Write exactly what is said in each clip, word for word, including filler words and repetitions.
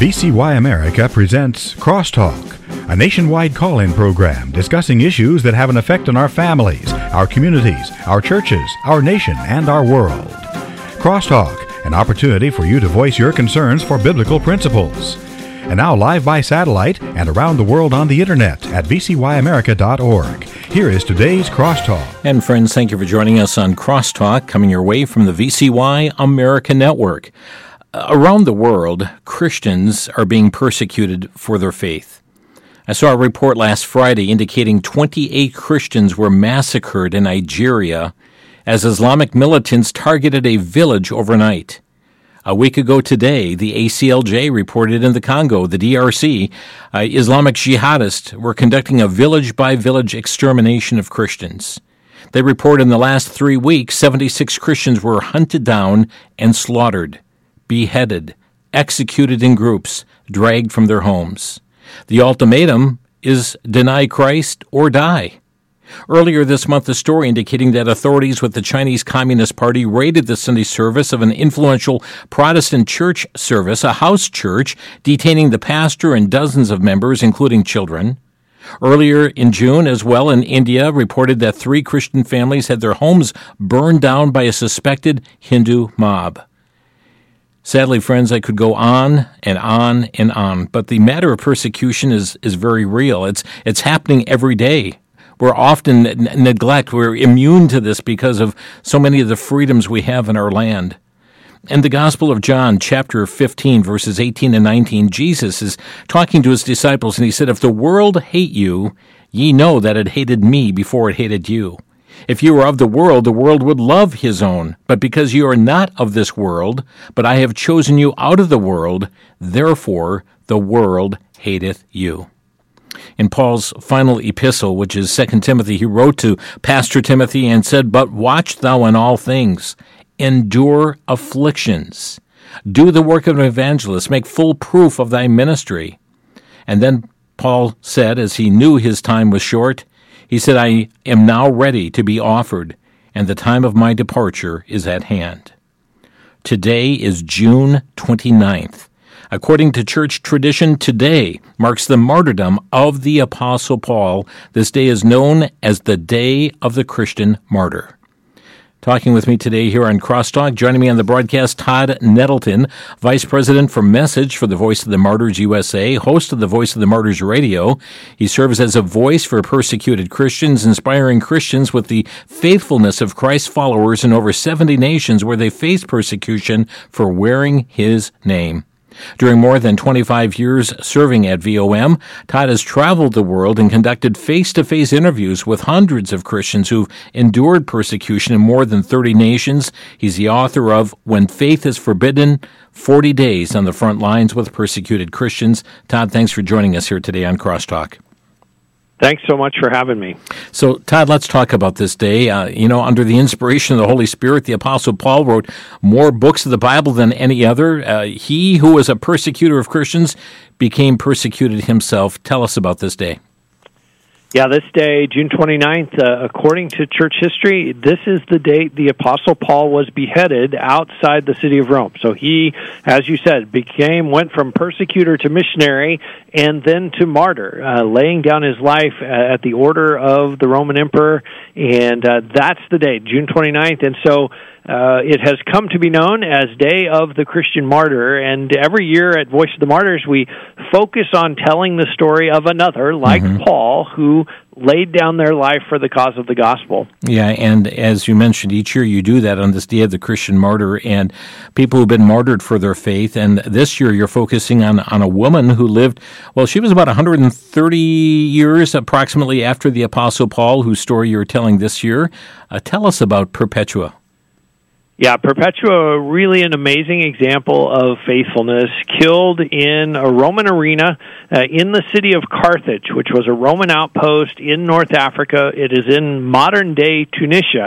V C Y America presents Crosstalk, a nationwide call-in program discussing issues that have an effect on our families, our communities, our churches, our nation, and our world. Crosstalk, an opportunity for you to voice your concerns for biblical principles. And now live by satellite and around the world on the internet at v c y america dot org. Here is today's Crosstalk. And friends, thank you for joining us on Crosstalk, coming your way from the V C Y America Network. Around the world, Christians are being persecuted for their faith. I saw a report last Friday indicating twenty-eight Christians were massacred in Nigeria as Islamic militants targeted a village overnight. A week ago today, the A C L J reported in the Congo, the D R C, uh, Islamic jihadists were conducting a village-by-village extermination of Christians. They report in the last three weeks, seventy-six Christians were hunted down and slaughtered, beheaded, executed in groups, dragged from their homes. The ultimatum is deny Christ or die. Earlier this month, a story indicating that authorities with the Chinese Communist Party raided the Sunday service of an influential Protestant church service, a house church, detaining the pastor and dozens of members, including children. Earlier in June, as well, in India, reported that three Christian families had their homes burned down by a suspected Hindu mob. Sadly, friends, I could go on and on and on, but the matter of persecution is, is very real. It's it's happening every day. We're often n- neglect. We're immune to this because of so many of the freedoms we have in our land. In the Gospel of John, chapter fifteen, verses eighteen and nineteen, Jesus is talking to his disciples, and he said, "If the world hate you, ye know that it hated me before it hated you. If you were of the world, the world would love his own. But because you are not of this world, but I have chosen you out of the world, therefore the world hateth you." In Paul's final epistle, which is Second Timothy, he wrote to Pastor Timothy and said, "But watch thou in all things, endure afflictions, do the work of an evangelist, make full proof of thy ministry." And then Paul said, as he knew his time was short, he said, "I am now ready to be offered, and the time of my departure is at hand." Today is June twenty-ninth. According to church tradition, today marks the martyrdom of the Apostle Paul. This day is known as the Day of the Christian Martyr. Talking with me today here on Crosstalk, joining me on the broadcast, Todd Nettleton, Vice President for Message for the Voice of the Martyrs U S A, host of the Voice of the Martyrs Radio. He serves as a voice for persecuted Christians, inspiring Christians with the faithfulness of Christ's followers in over seventy nations where they face persecution for wearing his name. During more than twenty-five years serving at V O M, Todd has traveled the world and conducted face-to-face interviews with hundreds of Christians who've endured persecution in more than thirty nations. He's the author of When Faith is Forbidden, forty days on the Front Lines with Persecuted Christians. Todd, thanks for joining us here today on Crosstalk. Thanks so much for having me. So, Todd, let's talk about this day. Uh, you know, under the inspiration of the Holy Spirit, the Apostle Paul wrote more books of the Bible than any other. Uh, he, who was a persecutor of Christians, became persecuted himself. Tell us about this day. Yeah, this day, June twenty-ninth, uh, according to church history, this is the date the Apostle Paul was beheaded outside the city of Rome. So he, as you said, became, went from persecutor to missionary and then to martyr, uh, laying down his life at the order of the Roman emperor. And uh, that's the date, June twenty-ninth. And so Uh, it has come to be known as Day of the Christian Martyr, and every year at Voice of the Martyrs, we focus on telling the story of another, like mm-hmm. Paul, who laid down their life for the cause of the gospel. Yeah, and as you mentioned, each year you do that on this Day of the Christian Martyr, and people who've been martyred for their faith, and this year you're focusing on, on a woman who lived, well, she was about one hundred thirty years approximately after the Apostle Paul, whose story you're telling this year. Uh, tell us about Perpetua. Yeah, Perpetua, really an amazing example of faithfulness, killed in a Roman arena uh, in the city of Carthage, which was a Roman outpost in North Africa. It is in modern-day Tunisia.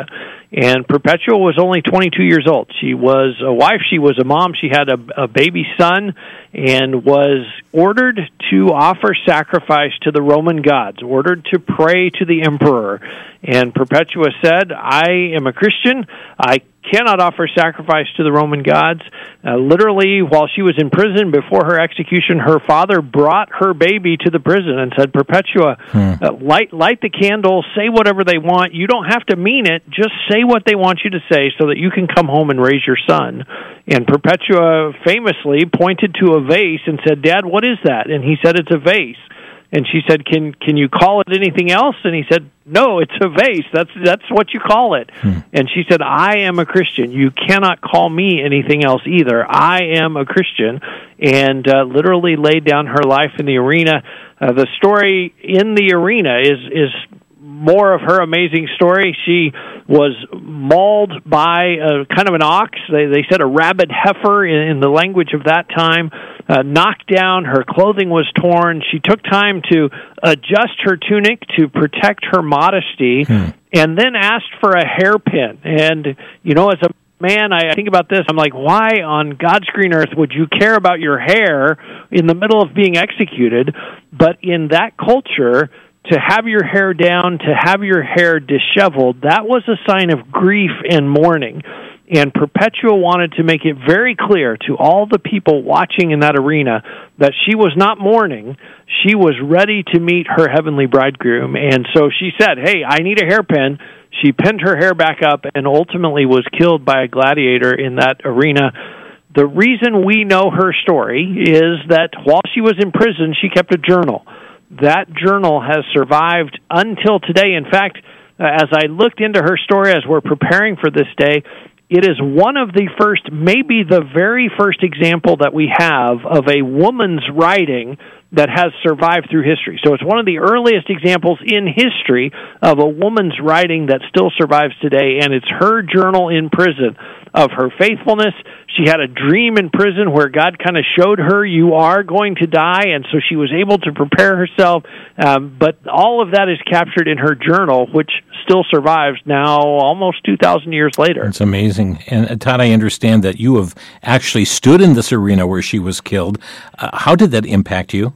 And Perpetua was only twenty-two years old. She was a wife, she was a mom, she had a, a baby son, and was ordered to offer sacrifice to the Roman gods, ordered to pray to the emperor. And Perpetua said, I am a Christian, I cannot offer sacrifice to the Roman gods. Uh, literally, while she was in prison before her execution, her father brought her baby to the prison and said, Perpetua, hmm. uh, light light the candle, say whatever they want. You don't have to mean it. Just say what they want you to say so that you can come home and raise your son. And Perpetua famously pointed to a vase and said, Dad, what is that? And he said, it's a vase. And she said, "Can can you call it anything else?" And he said, "No, it's a vase. That's that's what you call it." Hmm. And she said, "I am a Christian. You cannot call me anything else either. I am a Christian." And uh, literally laid down her life in the arena. Uh, the story in the arena is is more of her amazing story. She was mauled by a kind of an ox. They they said a rabid heifer in, in the language of that time. Uh, knocked down, her clothing was torn. She took time to adjust her tunic to protect her modesty, hmm. and then asked for a hairpin. And, you know, as a man, I think about this, I'm like, why on God's green earth would you care about your hair in the middle of being executed? But in that culture, to have your hair down, to have your hair disheveled, that was a sign of grief and mourning. And Perpetua wanted to make it very clear to all the people watching in that arena that she was not mourning. She was ready to meet her heavenly bridegroom. And so she said, hey, I need a hairpin. She pinned her hair back up and ultimately was killed by a gladiator in that arena. The reason we know her story is that while she was in prison, she kept a journal. That journal has survived until today. In fact, as I looked into her story as we're preparing for this day, it is one of the first, maybe the very first example that we have of a woman's writing that has survived through history. So it's one of the earliest examples in history of a woman's writing that still survives today, and it's her journal in prison of her faithfulness. She had a dream in prison where God kind of showed her, you are going to die, and so she was able to prepare herself. Um, but all of that is captured in her journal, which still survives now almost two thousand years later. It's amazing. And uh, Todd, I understand that you have actually stood in this arena where she was killed. Uh, how did that impact you?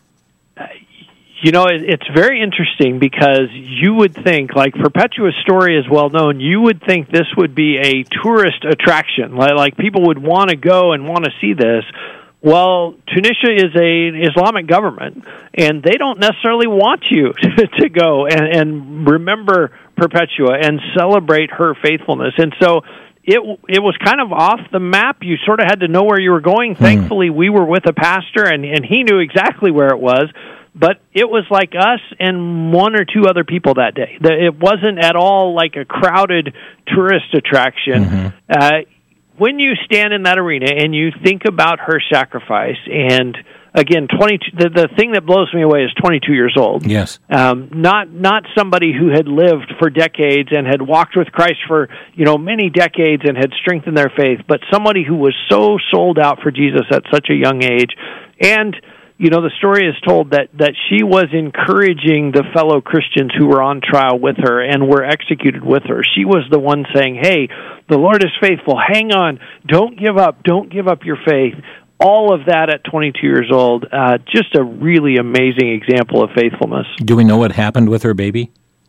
Uh, You know, it's very interesting because you would think, like Perpetua's story is well known, you would think this would be a tourist attraction, like people would want to go and want to see this. Well, Tunisia is an Islamic government, and they don't necessarily want you to go and, and remember Perpetua and celebrate her faithfulness. And so it it was kind of off the map. You sort of had to know where you were going. Hmm. Thankfully, we were with a pastor, and, and he knew exactly where it was. But it was like us and one or two other people that day. It wasn't at all like a crowded tourist attraction. Mm-hmm. Uh, when you stand in that arena and you think about her sacrifice, and again, twenty-two, the, the thing that blows me away is twenty-two years old. Yes. Um, not not somebody who had lived for decades and had walked with Christ for, you know, many decades and had strengthened their faith, but somebody who was so sold out for Jesus at such a young age. And you know, the story is told that, that she was encouraging the fellow Christians who were on trial with her and were executed with her. She was the one saying, hey, the Lord is faithful. Hang on. Don't give up. Don't give up your faith. All of that at twenty-two years old. Uh, just a really amazing example of faithfulness. Do we know what happened with her baby?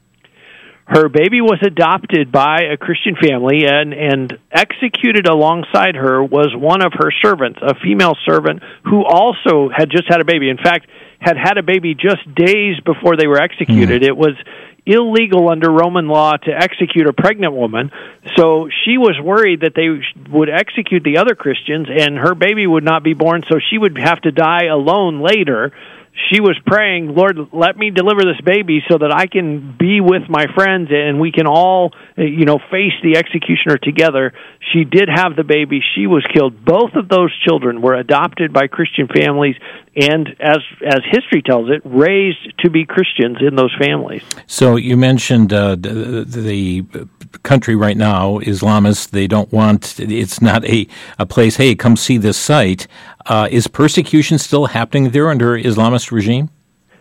Her baby was adopted by a Christian family, and, and executed alongside her was one of her servants, a female servant who also had just had a baby. In fact, had had a baby just days before they were executed. Mm. It was illegal under Roman law to execute a pregnant woman, so she was worried that they would execute the other Christians and her baby would not be born, so she would have to die alone later. She was praying, Lord, let me deliver this baby so that I can be with my friends and we can all, you know, face the executioner together. She did have the baby. She was killed. Both of those children were adopted by Christian families and, as as history tells it, raised to be Christians in those families. So you mentioned uh, the, the country right now, Islamists, they don't want, it's not a, a place, hey, come see this site. Uh, is persecution still happening there under Islamist regime?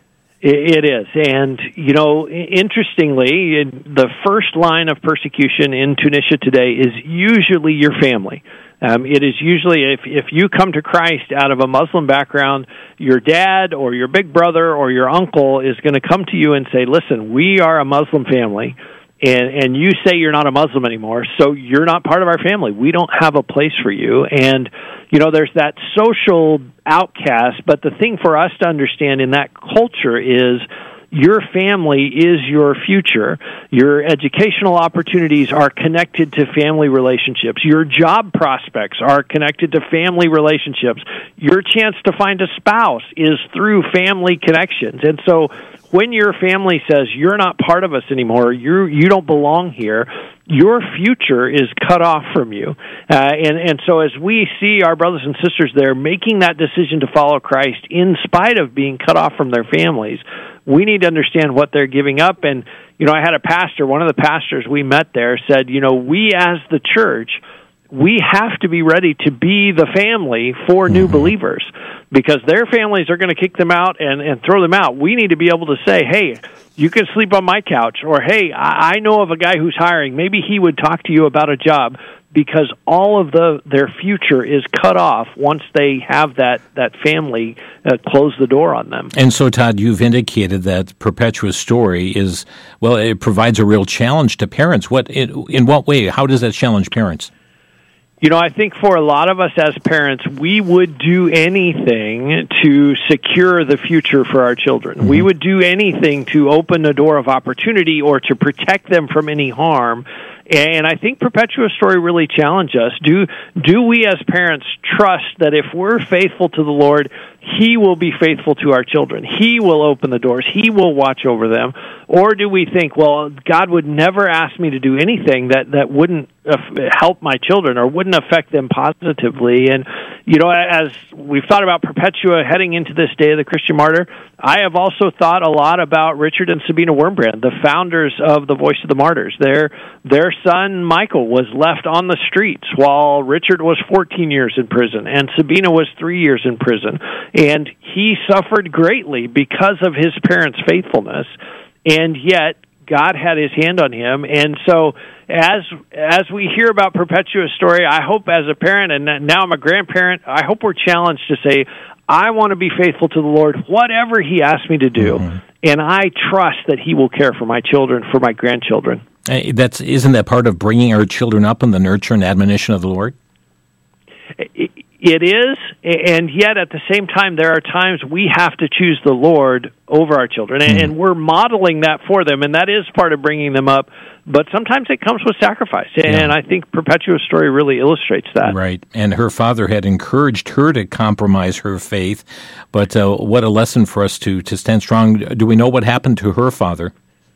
It is. And, you know, interestingly, the first line of persecution in Tunisia today is usually your family. Um, it is usually, if, if you come to Christ out of a Muslim background, your dad or your big brother or your uncle is going to come to you and say, listen, we are a Muslim family, and, and you say you're not a Muslim anymore, so you're not part of our family. We don't have a place for you. And, you know, there's that social outcast, but the thing for us to understand in that culture is your family is your future. Your educational opportunities are connected to family relationships. Your job prospects are connected to family relationships. Your chance to find a spouse is through family connections. And so when your family says, you're not part of us anymore, you you don't belong here, your future is cut off from you. Uh, and, and so as we see our brothers and sisters there making that decision to follow Christ in spite of being cut off from their families, we need to understand what they're giving up. And, you know, I had a pastor, one of the pastors we met there said, you know, we as the church, we have to be ready to be the family for new mm-hmm. believers, because their families are going to kick them out and, and throw them out. We need to be able to say, hey, you can sleep on my couch, or hey, I, I know of a guy who's hiring. Maybe he would talk to you about a job, because all of the their future is cut off once they have that, that family uh, close the door on them. And so, Todd, you've indicated that Perpetua's story is, well, it provides a real challenge to parents. What in, in what way? How does that challenge parents? You know, I think for a lot of us as parents, we would do anything to secure the future for our children. Mm-hmm. We would do anything to open a door of opportunity or to protect them from any harm. And I think Perpetua's story really challenged us. Do do we as parents trust that if we're faithful to the Lord, He will be faithful to our children? He will open the doors. He will watch over them. Or do we think, well, God would never ask me to do anything that, that wouldn't help my children or wouldn't affect them positively? And, you know, as we've thought about Perpetua heading into this day of the Christian martyr, I have also thought a lot about Richard and Sabina Wurmbrand, the founders of the Voice of the Martyrs. Their, their son, Michael, was left on the streets while Richard was fourteen years in prison and Sabina was three years in prison. And he suffered greatly because of his parents' faithfulness, and yet God had His hand on him. And so as as we hear about Perpetua's story, I hope as a parent, and now I'm a grandparent, I hope we're challenged to say, I want to be faithful to the Lord, whatever He asks me to do, mm-hmm. and I trust that He will care for my children, for my grandchildren. Hey, that's isn't that part of bringing our children up in the nurture and admonition of the Lord? It, It is, and yet at the same time, there are times we have to choose the Lord over our children, mm-hmm. and we're modeling that for them, and that is part of bringing them up, but sometimes it comes with sacrifice, and yeah. I think Perpetua's story really illustrates that. Right, and her father had encouraged her to compromise her faith, but uh, what a lesson for us to, to stand strong. Do we know what happened to her father?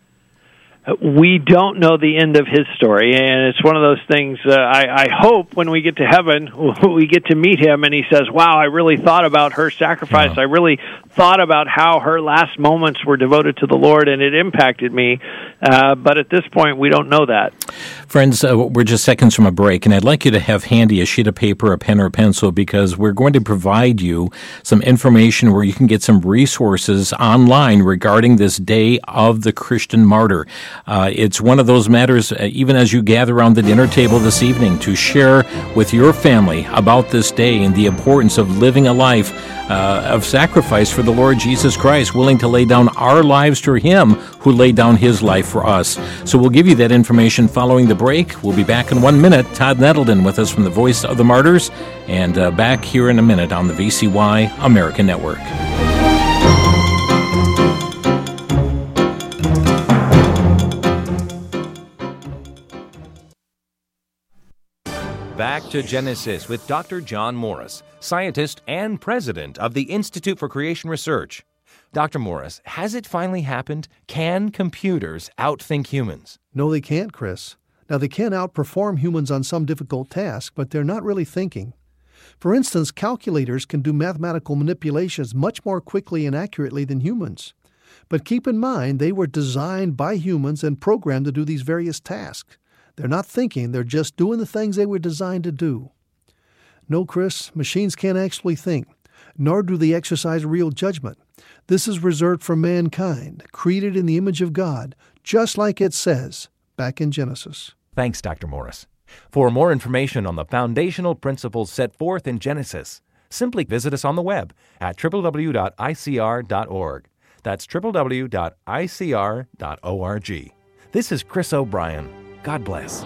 We don't know the end of his story, and it's one of those things, uh, I, I hope when we get to heaven, we get to meet him, and he says, wow, I really thought about her sacrifice. Yeah. I really thought about how her last moments were devoted to the Lord, and it impacted me. Uh, but at this point, we don't know that. Friends, uh, we're just seconds from a break, and I'd like you to have handy a sheet of paper, a pen, or a pencil, because we're going to provide you some information where you can get some resources online regarding this day of the Christian martyr. Uh, it's one of those matters, uh, even as you gather around the dinner table this evening, to share with your family about this day and the importance of living a life uh, of sacrifice for the Lord Jesus Christ, willing to lay down our lives for Him who laid down His life for us. So we'll give you that information following the break. We'll be back in one minute. Todd Nettleton with us from the Voice of the Martyrs, and uh, back here in a minute on the V C Y American Network. Back to Genesis with Doctor John Morris, scientist and president of the Institute for Creation Research. Doctor Morris, has it finally happened? Can computers outthink humans? No, they can't, Chris. Now, they can outperform humans on some difficult task, but they're not really thinking. For instance, calculators can do mathematical manipulations much more quickly and accurately than humans. But keep in mind, they were designed by humans and programmed to do these various tasks. They're not thinking, they're just doing the things they were designed to do. No, Chris, machines can't actually think, nor do they exercise real judgment. This is reserved for mankind, created in the image of God, just like it says back in Genesis. Thanks, Doctor Morris. For more information on the foundational principles set forth in Genesis, simply visit us on the web at w w w dot i c r dot org. That's w w w dot i c r dot org. This is Chris O'Brien. God bless.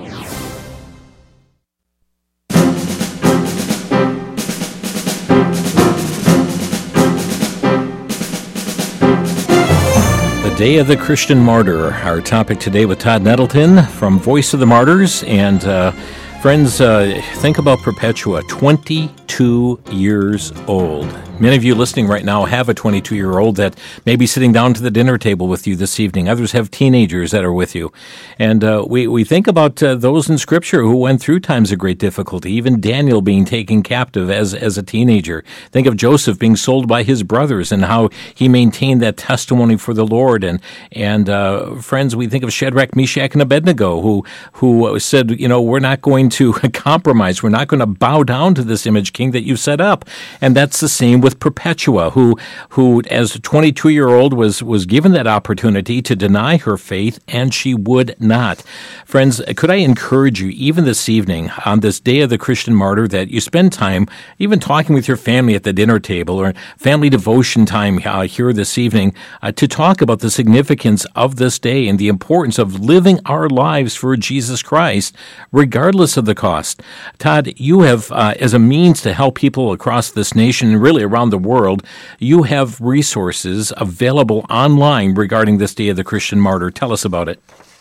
The Day of the Christian Martyr, our topic today with Todd Nettleton from Voice of the Martyrs. And uh, friends, uh, think about Perpetua, twenty-two years old. Many of you listening right now have a twenty-two-year-old that may be sitting down to the dinner table with you this evening. Others have teenagers that are with you. And uh, we, we think about uh, those in Scripture who went through times of great difficulty, even Daniel being taken captive as, as a teenager. Think of Joseph being sold by his brothers and how he maintained that testimony for the Lord. And, and uh, friends, we think of Shadrach, Meshach, and Abednego who, who said, you know, we're not going to compromise. We're not going to bow down to this image king that you've set up. And that's the same with Perpetua, who, who as a twenty-two-year-old was, was given that opportunity to deny her faith, and she would not. Friends, could I encourage you, even this evening, on this Day of the Christian Martyr, that you spend time even talking with your family at the dinner table or family devotion time uh, here this evening uh, to talk about the significance of this day and the importance of living our lives for Jesus Christ, regardless of the cost. Todd, you have, uh, as a means to help people across this nation and really around the world, you have resources available online regarding this Day of the Christian Martyr. Tell us about it.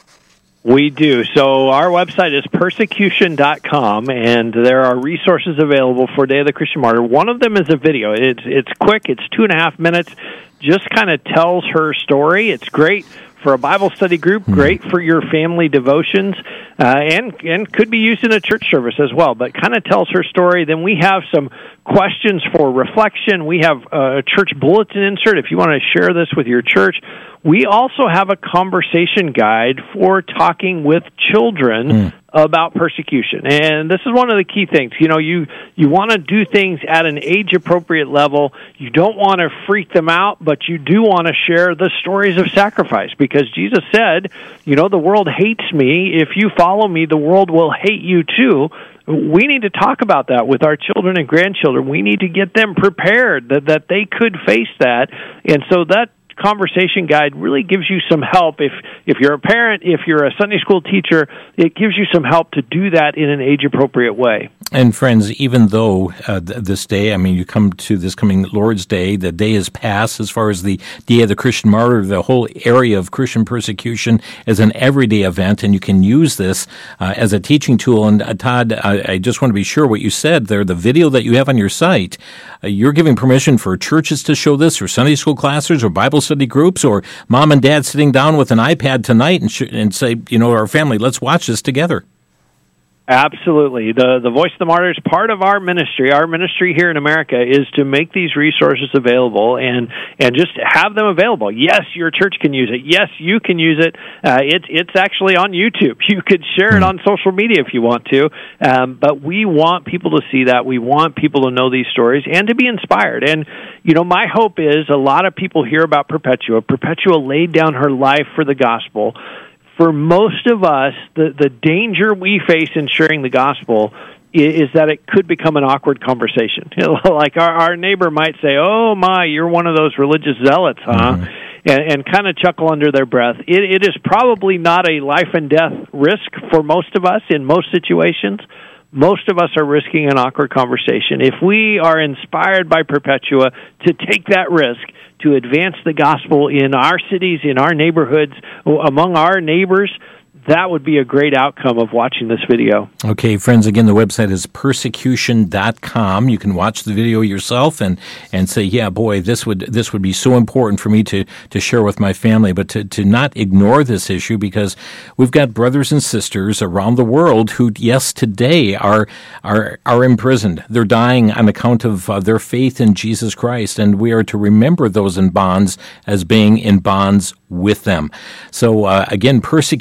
We do. So our website is persecution dot com, and there are resources available for Day of the Christian Martyr. One of them is a video. It's it's quick. It's two and a half minutes. Just kind of tells her story. It's great for a Bible study group, great for your family devotions, uh, and and could be used in a church service as well, but kind of tells her story. Then we have some questions for reflection. We have a church bulletin insert if you want to share this with your church. We also have a conversation guide for talking with children mm. about persecution. And this is one of the key things. You know, you, you want to do things at an age-appropriate level. You don't want to freak them out, but you do want to share the stories of sacrifice, because Jesus said, you know, the world hates me. If you follow me, the world will hate you too. We need to talk about that with our children and grandchildren. We need to get them prepared that, that they could face that. And so that conversation guide really gives you some help. If if you're a parent, if you're a Sunday school teacher, it gives you some help to do that in an age-appropriate way. And friends, even though uh, th- this day, I mean, you come to this coming Lord's Day, the day is past as far as the Day of the Christian Martyr, the whole area of Christian persecution is an everyday event, and you can use this uh, as a teaching tool. And uh, Todd, I, I just want to be sure what you said there, the video that you have on your site, uh, you're giving permission for churches to show this, or Sunday school classes, or Bible study groups, or mom and dad sitting down with an iPad tonight and, sh- and say, you know, our family, let's watch this together. Absolutely. The the Voice of the Martyrs, part of our ministry, our ministry here in America, is to make these resources available and and just have them available. Yes, your church can use it. Yes, you can use it. Uh, it it's actually on YouTube. You could share it on social media if you want to. Um, but we want people to see that. We want people to know these stories and to be inspired. And, you know, my hope is a lot of people hear about Perpetua. Perpetua laid down her life for the gospel. For most of us, the, the danger we face in sharing the gospel is, is that it could become an awkward conversation. Like our, our neighbor might say, oh, my, you're one of those religious zealots, huh? Mm-hmm. And, and kind of chuckle under their breath. It, it is probably not a life and death risk for most of us in most situations. Most of us are risking an awkward conversation. If we are inspired by Perpetua to take that risk, to advance the gospel in our cities, in our neighborhoods, among our neighbors, that would be a great outcome of watching this video. Okay, friends, again, the website is persecution dot com. You can watch the video yourself and, and say, yeah, boy, this would this would be so important for me to, to share with my family, but to, to not ignore this issue, because we've got brothers and sisters around the world who, yes, today are are are imprisoned. They're dying on account of uh, their faith in Jesus Christ, and we are to remember those in bonds as being in bonds with them. So, uh, again, persecution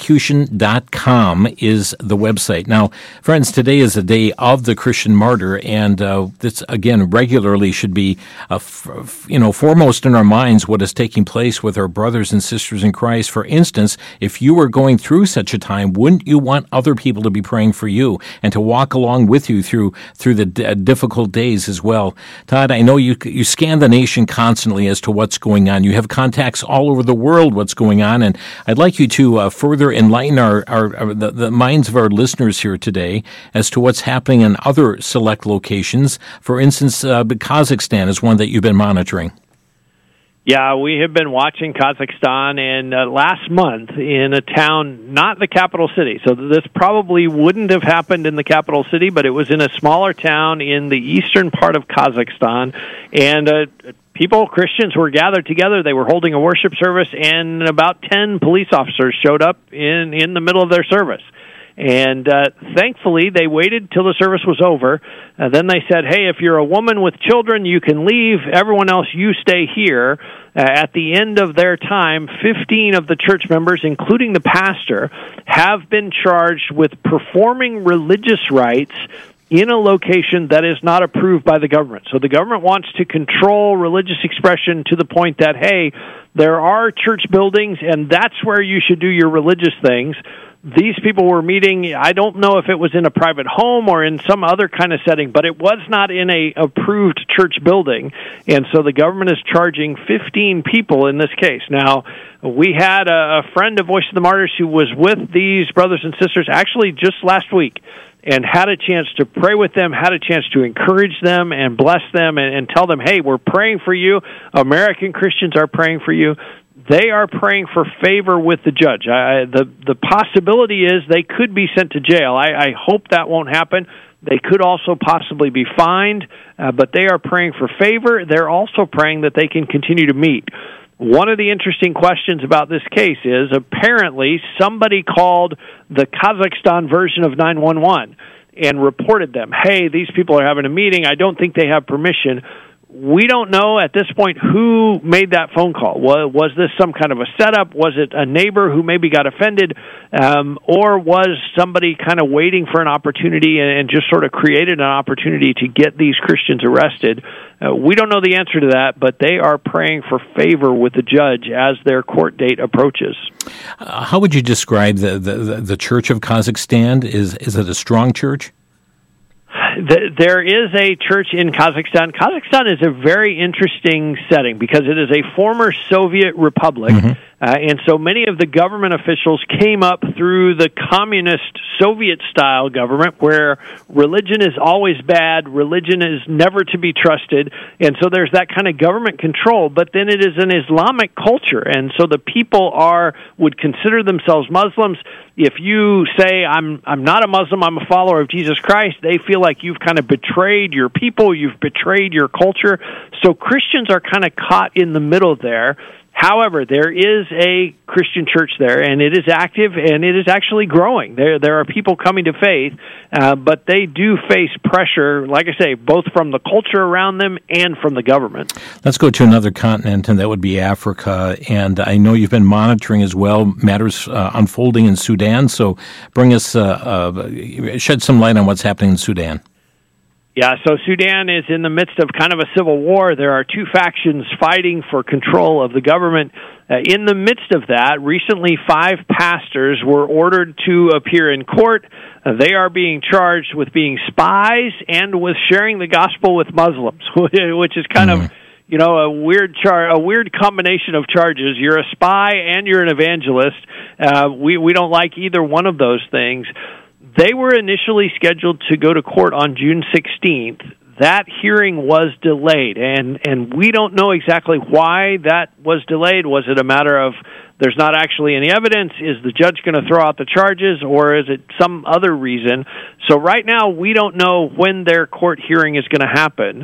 dot com is the website. Now, friends, today is the day of the Christian martyr, and uh, this, again, regularly should be, uh, f- f- you know, foremost in our minds what is taking place with our brothers and sisters in Christ. For instance, if you were going through such a time, wouldn't you want other people to be praying for you and to walk along with you through through the d- difficult days as well? Todd, I know you you scan the nation constantly as to what's going on. You have contacts all over the world what's going on, and I'd like you to uh, further enlighten our, our, our the, the minds of our listeners here today as to what's happening in other select locations. For instance, uh, Kazakhstan is one that you've been monitoring. Yeah, we have been watching Kazakhstan, and uh, last month in a town, not the capital city, so this probably wouldn't have happened in the capital city, but it was in a smaller town in the eastern part of Kazakhstan, and uh, people, Christians, were gathered together. They were holding a worship service, and about ten police officers showed up in, in the middle of their service. And uh, thankfully, they waited till the service was over. Uh, then they said, hey, if you're a woman with children, you can leave. Everyone else, you stay here. Uh, at the end of their time, fifteen of the church members, including the pastor, have been charged with performing religious rites in a location that is not approved by the government. So the government wants to control religious expression to the point that, hey, there are church buildings, and that's where you should do your religious things. These people were meeting, I don't know if it was in a private home or in some other kind of setting, but it was not in a approved church building, and so the government is charging fifteen people in this case. Now, we had a, a friend of Voice of the Martyrs who was with these brothers and sisters actually just last week and had a chance to pray with them, had a chance to encourage them and bless them and, and tell them, hey, we're praying for you. American Christians are praying for you. They are praying for favor with the judge. I, the the possibility is they could be sent to jail. I, I hope that won't happen. They could also possibly be fined, uh, but they are praying for favor. They're also praying that they can continue to meet. One of the interesting questions about this case is apparently somebody called the Kazakhstan version of nine one one and reported them. Hey, these people are having a meeting. I don't think they have permission. We don't know at this point who made that phone call. Was, was this some kind of a setup? Was it a neighbor who maybe got offended? Um, or was somebody kind of waiting for an opportunity and, and just sort of created an opportunity to get these Christians arrested? Uh, we don't know the answer to that, but they are praying for favor with the judge as their court date approaches. Uh, how would you describe the, the, the Church of Kazakhstan? Is, is it a strong church? There is a church in Kazakhstan. Kazakhstan is a very interesting setting because it is a former Soviet republic, mm-hmm. uh, and so many of the government officials came up through the communist Soviet-style government where religion is always bad, religion is never to be trusted, and so there's that kind of government control, but then it is an Islamic culture, and so the people are would consider themselves Muslims. If you say, I'm I'm not a Muslim, I'm a follower of Jesus Christ, they feel like you've kind of betrayed your people, you've betrayed your culture. So Christians are kind of caught in the middle there. However, there is a Christian church there, and it is active, and it is actually growing. There there are people coming to faith, uh, but they do face pressure, like I say, both from the culture around them and from the government. Let's go to another continent, and that would be Africa. And I know you've been monitoring as well matters uh, unfolding in Sudan, so bring us, uh, uh, shed some light on what's happening in Sudan. Yeah, so Sudan is in the midst of kind of a civil war. There are two factions fighting for control of the government. Uh, in the midst of that, recently five pastors were ordered to appear in court. Uh, they are being charged with being spies and with sharing the gospel with Muslims, which is kind mm. of, you know, a weird char- a weird combination of charges. You're a spy and you're an evangelist. Uh, we, we don't like either one of those things. They were initially scheduled to go to court on June sixteenth. That hearing was delayed, and, and we don't know exactly why that was delayed. Was it a matter of there's not actually any evidence? Is the judge going to throw out the charges, or is it some other reason? So right now, we don't know when their court hearing is going to happen.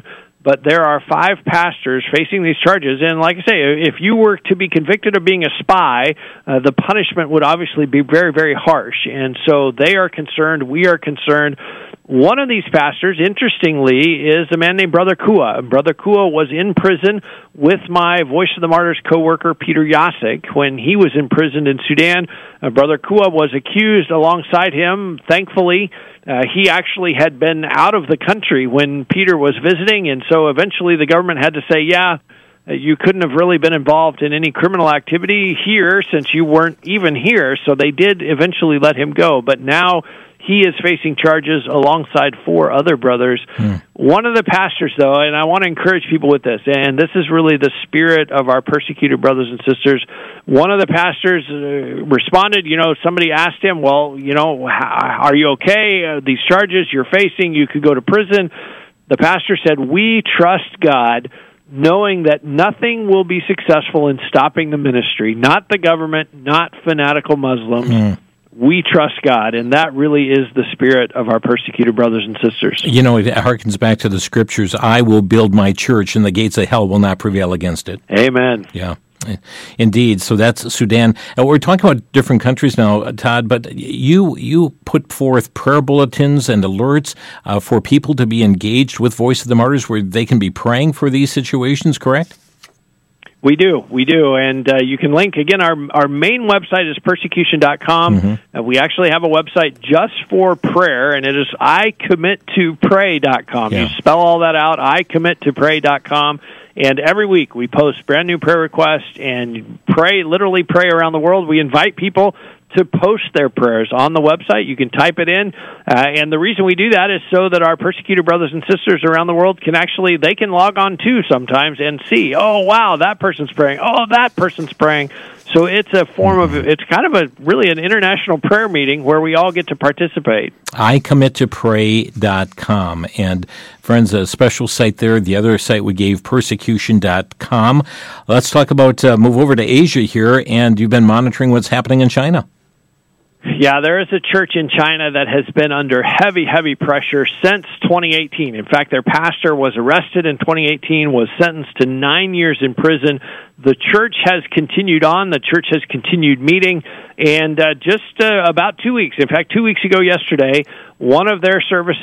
but there are five pastors facing these charges. And like I say, if you were to be convicted of being a spy, uh, the punishment would obviously be very, very harsh. And so they are concerned. We are concerned. One of these pastors, interestingly, is a man named Brother Kua. Brother Kua was in prison with my Voice of the Martyrs co-worker, Peter Yasik, when he was imprisoned in Sudan. Uh, Brother Kua was accused alongside him. Thankfully, uh, he actually had been out of the country when Peter was visiting, and so eventually the government had to say, yeah, you couldn't have really been involved in any criminal activity here since you weren't even here, so they did eventually let him go. But now he is facing charges alongside four other brothers. Hmm. One of the pastors, though, and I want to encourage people with this, and this is really the spirit of our persecuted brothers and sisters. One of the pastors uh, responded, you know, somebody asked him, well, you know, are you okay? Uh, these charges you're facing, you could go to prison. The pastor said, we trust God, knowing that nothing will be successful in stopping the ministry, not the government, not fanatical Muslims. Hmm. We trust God, and that really is the spirit of our persecuted brothers and sisters. You know, it harkens back to the scriptures, I will build my church, and the gates of hell will not prevail against it. Amen. Yeah, indeed. So that's Sudan. Uh, we're talking about different countries now, Todd, but you you put forth prayer bulletins and alerts uh, for people to be engaged with Voice of the Martyrs where they can be praying for these situations, correct? We do, we do, and uh, you can link, again, our our main website is persecution dot com. Mm-hmm. Uh, we actually have a website just for prayer, and it is I commit to pray dot com. Yeah. You spell all that out, I commit to pray dot com, and every week we post brand new prayer requests and pray, literally pray around the world. We invite people to post their prayers on the website. You can type it in, uh, and the reason we do that is so that our persecuted brothers and sisters around the world can actually, they can log on too sometimes and see, oh, wow, that person's praying, oh, that person's praying. So it's a form of, it's kind of a, really an international prayer meeting where we all get to participate. I commit to pray dot com. And friends, a special site there. The other site we gave, persecution dot com. Let's talk about, uh, move over to Asia here, and you've been monitoring what's happening in China. Yeah, there is a church in China that has been under heavy, heavy pressure since twenty eighteen. In fact, their pastor was arrested in twenty eighteen, was sentenced to nine years in prison. The church has continued on. The church has continued meeting. And uh, just uh, about two weeks, in fact, two weeks ago yesterday, one of their services